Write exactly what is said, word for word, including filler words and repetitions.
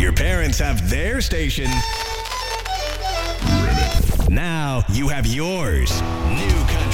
Your parents have their station. Now you have yours. New country.